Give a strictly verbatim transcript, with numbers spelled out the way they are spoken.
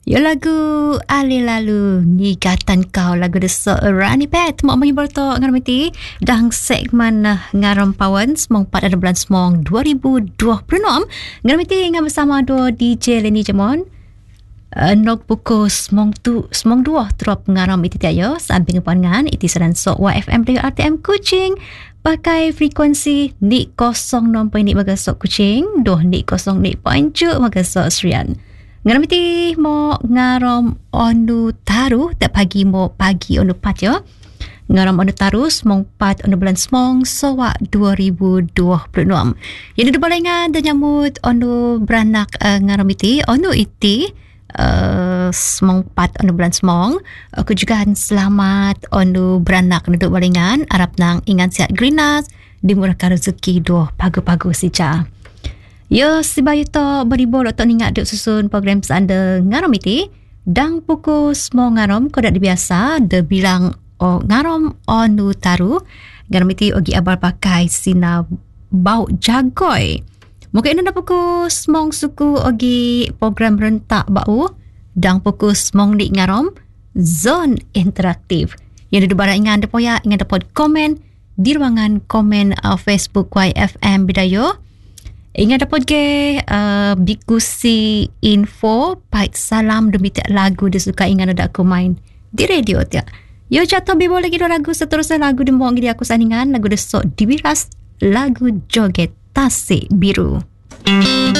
Yo lagu Ali Lalu Ngigatan Kau lagu desa Rani Pet mak mengi berto ngarmiti dang segmen ngaram pawan semong empat ada bulan semong dua ribu dua puluh enam ngarmiti ngam bersama do D J Leni Jamon uh, nok buku semong tu semong dua trop ngaram iti tayo samping pangan iti saran sok Y F M dari R T M Kuching pakai frekuensi ni kosong enam point ni magasok Kuching doh ni kosong ni point ju magasok Serian. Ngaramiti mo ngarom onu taru tak pagi mo pagi onu patyo ngarom onu taru semong pat onu bulan semong sowa dua ribu dua puluh enam yang ada balengan dan nyamut onu beranak uh, ngaramiti onu iti uh, semong pat onu bulan semong aku juga selamat onu beranak duduk balengan harap nang ingat sihat grinas dimurahkan rezeki doh pagu-pagu sica. Yo, si bayu to beribu lo to ningat duk susun program seanda ngarom iti dang pukul semua ngarom ko dak biasa de bilang oh ngarom onu taru ngarom iti ogi abal pakai sina bau jagoy mungkin ina pukul semong suku ogi program rentak bau dang pukul semong di ngarom zone interaktif yang ada barang ingat depo ya ingat dapat komen di ruangan komen uh, Facebook Y F M Bidayo. Ingat dapat ke uh, bikusi info pait salam demi tiap lagu dia suka ingat ada aku main di radio tiap. Yo jatuh bibo lagi dua lagu seterusnya lagu di mohon dia aku sandingan lagu desok dibiras lagu joget tasik biru.